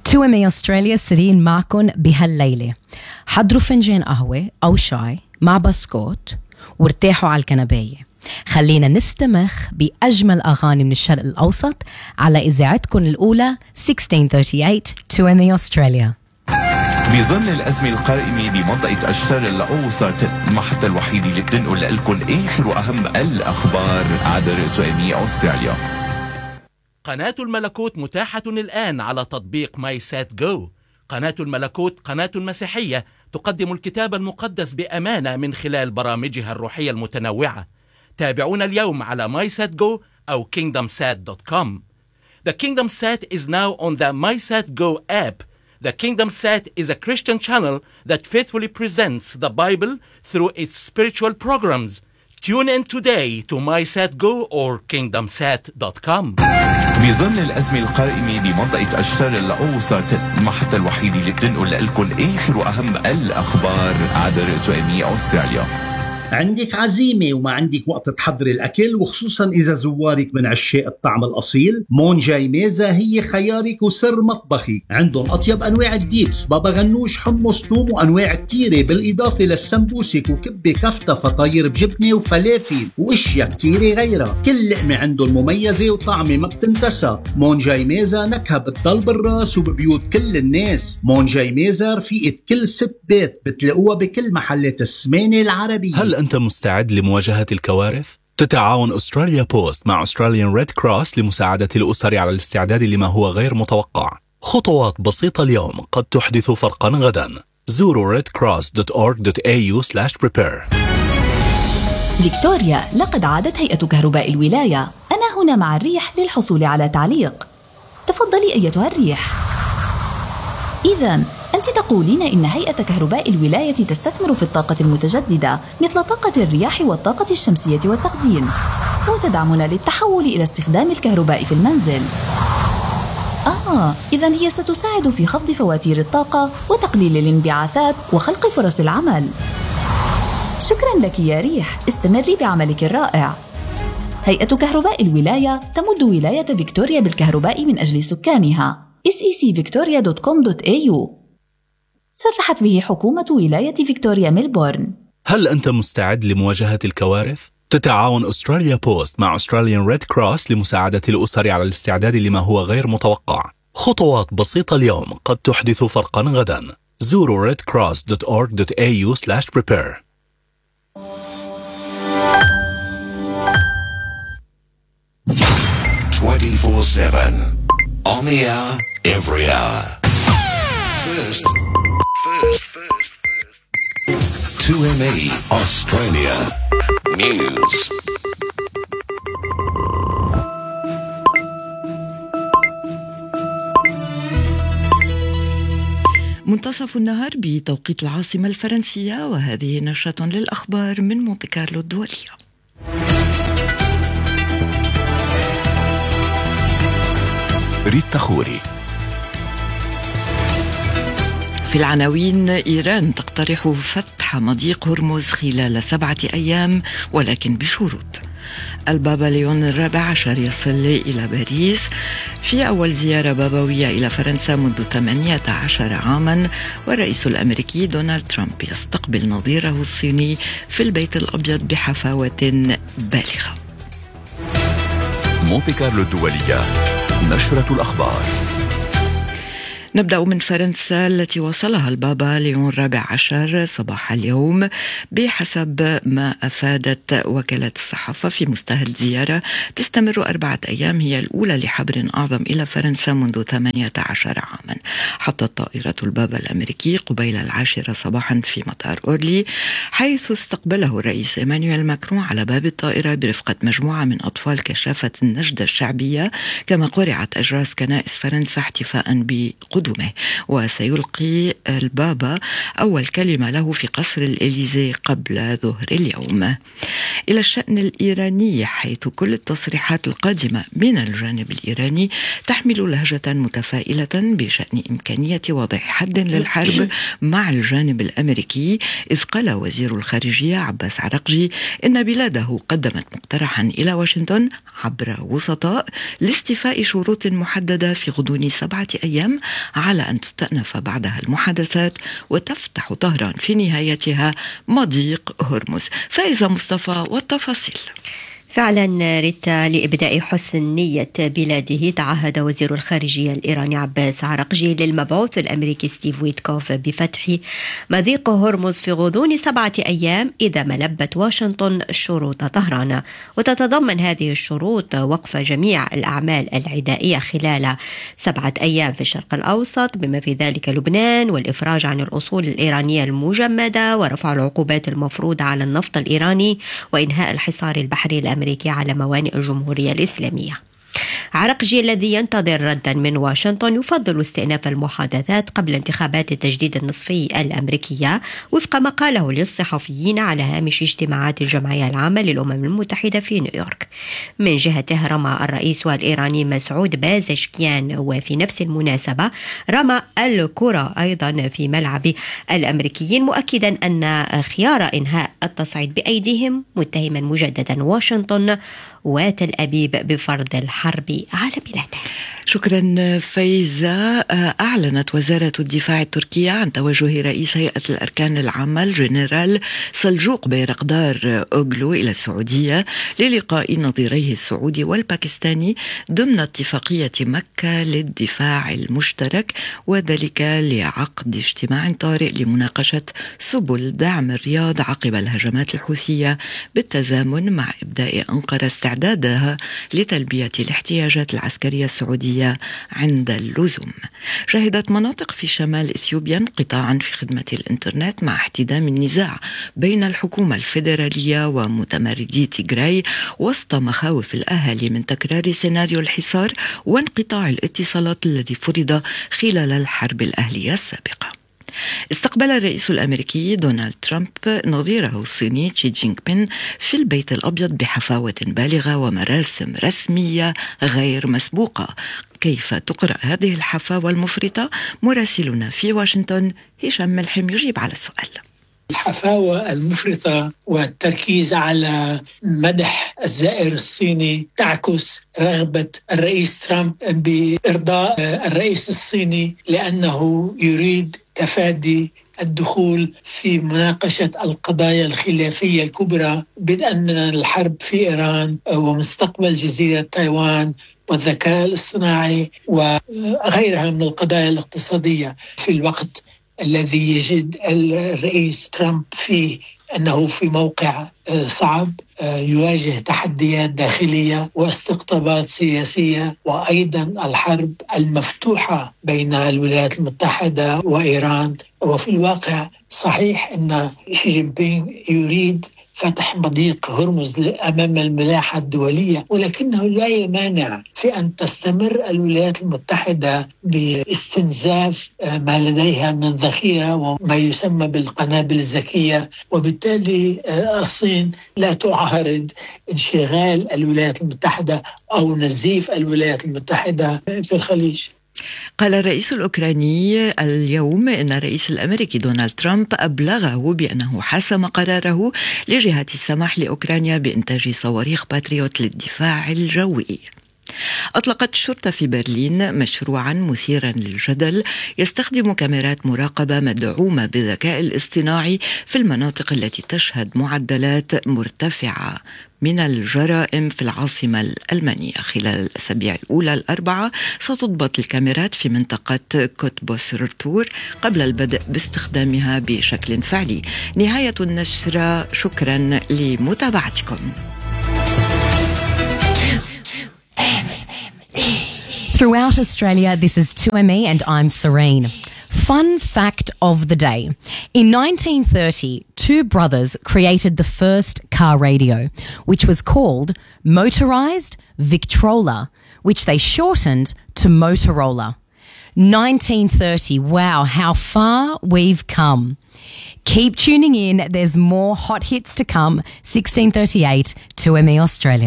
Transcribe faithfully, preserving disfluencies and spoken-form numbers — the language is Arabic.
تو إم إيه أستراليا سرين معكن بهالليلة. حضروا فنجان قهوة أو شاي مع بسكوت وارتاحوا على الكنباية. خلينا نستمخ بأجمل أغاني من الشرق الأوسط على إذاعتكن الأولى ستة عشر ثلاثة وثلاثين تو إم إيه أستراليا. بظل الأزمة القائمة بمنطقة أشتر الأوسط، المحطة الوحيدة اللي بتنقل لكم آخر وأهم الأخبار عبر تو إم إيه أستراليا. قناة الملكوت متاحة الآن على تطبيق ماي سات جو. قناة الملكوت قناة مسيحية تقدم الكتاب المقدس بأمانة من خلال برامجها الروحية المتنوعة. تابعونا اليوم على ماي سات جو أو كينغدم سات دوت كوم. The Kingdom Sat is now on the MySatGo app. The Kingdom Sat is a Christian channel that faithfully presents the Bible through its spiritual programs. Tune in today to MySatGo or kingdom sat dot com. بظل الأزمة القائمة بمنطقة أشتر الأوسط، المحطة الوحيدة اللي بتنقل لكم آخر وأهم الأخبار عبر تو إم إيه أستراليا. عندك عزيمة وما عندك وقت تحضري الأكل، وخصوصا إذا زوارك من عشاق الطعم الأصيل، مونجاي ميزة هي خيارك وسر مطبخي. عندهم أطيب أنواع الديبس، بابا غنوش، حمص، توم، وأنواع كتيرة، بالإضافة للسمبوسك وكبة كفتة، فطاير بجبنة وفلافل وإشياء كتيرة غيرها. كل لقمة عندهم مميزة وطعمة ما بتنتسى. مونجاي ميزة نكهة بتضل بالراس وببيوت كل الناس. مونجاي ميزة رفيقة كل ست بيت، بتلاقوها بكل محلات السمانة العربية. هل أنت مستعد لمواجهة الكوارث؟ تتعاون أستراليا بوست مع أستراليان ريد كروس لمساعدة الأسر على الاستعداد لما هو غير متوقع. خطوات بسيطة اليوم قد تحدث فرقا غدا. زوروا ريد كروس دوت أورغ دوت إيه يو سلاش بريبير. فيكتوريا، لقد عادت هيئة كهرباء الولاية. أنا هنا مع الريح للحصول على تعليق. تفضلي أيتها الريح. إذن أنت تقولين إن هيئة كهرباء الولاية تستثمر في الطاقة المتجددة مثل طاقة الرياح والطاقة الشمسية والتخزين، وتدعمنا للتحول إلى استخدام الكهرباء في المنزل. آه، إذن هي ستساعد في خفض فواتير الطاقة وتقليل الانبعاثات وخلق فرص العمل. شكراً لك يا ريح، استمري بعملك الرائع. هيئة كهرباء الولاية تمد ولاية فيكتوريا بالكهرباء من أجل سكانها. إس إي سي فيكتوريا دوت كوم دوت إيه يو. صرحت به حكومة ولاية فيكتوريا ميلبورن. هل أنت مستعد لمواجهة الكوارث؟ تتعاون أستراليا بوست مع أستراليان ريد كروس لمساعدة الأسر على الاستعداد لما هو غير متوقع. خطوات بسيطة اليوم قد تحدث فرقا غدا. زوروا ريد كروس دوت أورغ دوت إيه يو سلاش بريبير. twenty-four seven on the hour, every hour. First, first, first, first. two M E Australia News. منتصف النهار بتوقيت العاصمة الفرنسية، وهذه نشرة للأخبار من مونتي كارلو الدولية. ريت تخوري. في العناوين: إيران تقترح فتح مضيق هرمز خلال سبعة أيام ولكن بشروط. البابا ليون الرابع عشر يصل إلى باريس في أول زيارة بابوية إلى فرنسا منذ ثمانية عشر عاما. والرئيس الأمريكي دونالد ترامب يستقبل نظيره الصيني في البيت الأبيض بحفاوة بالغة. مونتي كارلو الدولية، نشرة الأخبار. نبدأ من فرنسا التي وصلها البابا ليون الرابع عشر صباح اليوم بحسب ما أفادت وكالة الصحافة في مستهل زيارة تستمر أربعة أيام، هي الأولى لحبر أعظم إلى فرنسا منذ ثمانية عشر عاما. حطت طائرة البابا الأمريكي قبيل العاشرة صباحا في مطار أورلي، حيث استقبله الرئيس إيمانويل ماكرون على باب الطائرة برفقة مجموعة من أطفال كشافة النجدة الشعبية، كما قرعت أجراس كنائس فرنسا احتفاء بقدومه. وسيلقي البابا أول كلمة له في قصر الإليزي قبل ظهر اليوم. إلى الشأن الإيراني، حيث كل التصريحات القادمة من الجانب الإيراني تحمل لهجة متفائلة بشأن إمكانية وضع حد للحرب مع الجانب الأمريكي، إذ قال وزير الخارجية عباس عراقجي إن بلاده قدمت مقترحا إلى واشنطن عبر وسطاء لاستيفاء شروط محددة في غضون سبعة أيام على أن تستأنف بعدها المحادثات وتفتح طهران في نهايتها مضيق هرمز. فايزة مصطفى والتفاصيل. فعلا ريتا، لإبداء حسن نية بلاده تعهد وزير الخارجية الإيراني عباس عراقجي للمبعوث الأمريكي ستيف ويتكوف بفتح مضيق هرمز في غضون سبعة أيام إذا ما لبت واشنطن شروط طهران. وتتضمن هذه الشروط وقف جميع الأعمال العدائية خلال سبعة أيام في الشرق الأوسط بما في ذلك لبنان، والإفراج عن الأصول الإيرانية المجمدة، ورفع العقوبات المفروضة على النفط الإيراني، وإنهاء الحصار البحري الأمريكي على موانئ الجمهورية الإسلامية. عراقجي الذي ينتظر ردا من واشنطن يفضل استئناف المحادثات قبل انتخابات التجديد النصفي الأمريكية وفق ما قاله للصحفيين على هامش اجتماعات الجمعية العامة للأمم المتحدة في نيويورك. من جهته رمى الرئيس الإيراني مسعود بازشكيان وفي نفس المناسبة رمى الكرة أيضا في ملعب الأمريكيين، مؤكدا أن خيار إنهاء التصعيد بأيديهم، متهما مجددا واشنطن وتل أبيب بفرض الحرب على بلاده. شكرا فايزة. أعلنت وزارة الدفاع التركية عن توجه رئيس هيئة الأركان العامة الجنرال سلجوق بيرقدار أوغلو إلى السعودية للقاء نظيريه السعودي والباكستاني ضمن اتفاقية مكة للدفاع المشترك، وذلك لعقد اجتماع طارئ لمناقشة سبل دعم الرياض عقب الهجمات الحوثية بالتزامن مع إبداء أنقرة استعدادها لتلبية الاحتياجات العسكرية السعودية عند اللزوم. شهدت مناطق في شمال إثيوبيا انقطاعا في خدمة الإنترنت مع احتدام النزاع بين الحكومة الفيدرالية ومتمردي تيغراي وسط مخاوف الأهالي من تكرار سيناريو الحصار وانقطاع الاتصالات الذي فرض خلال الحرب الأهلية السابقة. استقبل الرئيس الأمريكي دونالد ترامب نظيره الصيني شي جينغ بين في البيت الأبيض بحفاوة بالغة ومراسم رسمية غير مسبوقة. كيف تقرأ هذه الحفاوة المفرطة؟ مراسلنا في واشنطن هشام ملحم يجيب على السؤال. الحفاوة المفرطة والتركيز على مدح الزائر الصيني تعكس رغبة الرئيس ترامب بإرضاء الرئيس الصيني لأنه يريد تفادي الدخول في مناقشة القضايا الخلافية الكبرى، بدءا من الحرب في إيران ومستقبل جزيرة تايوان والذكاء الاصطناعي وغيرها من القضايا الاقتصادية، في الوقت الذي يجد الرئيس ترامب فيه أنه في موقع صعب يواجه تحديات داخلية واستقطابات سياسية، وأيضا الحرب المفتوحة بين الولايات المتحدة وإيران. وفي الواقع صحيح أن شي جين بينغ يريد فتح مضيق هرمز أمام الملاحة الدولية، ولكنه لا يمانع في أن تستمر الولايات المتحدة باستنزاف ما لديها من ذخيرة وما يسمى بالقنابل الذكية، وبالتالي الصين لا تعارض انشغال الولايات المتحدة أو نزيف الولايات المتحدة في الخليج. قال الرئيس الأوكراني اليوم إن الرئيس الأمريكي دونالد ترامب أبلغه بأنه حسم قراره لجهة السماح لأوكرانيا بإنتاج صواريخ باتريوت للدفاع الجوي. أطلقت الشرطة في برلين مشروعا مثيرا للجدل يستخدم كاميرات مراقبة مدعومة بالذكاء الاصطناعي في المناطق التي تشهد معدلات مرتفعة من الجرائم في العاصمة الألمانية. خلال الأسابيع الأولى الأربعة ستضبط الكاميرات في منطقة كوتبوسرتور قبل البدء باستخدامها بشكل فعلي. نهاية النشرة، شكرا لمتابعتكم. Throughout Australia, this is two M E and I'm Serene. Fun fact of the day. In nineteen thirty, two brothers created the first car radio, which was called Motorised Victrola, which they shortened to Motorola. nineteen thirty, wow, how far we've come. Keep tuning in, there's more hot hits to come. sixteen thirty-eight, two M E Australia.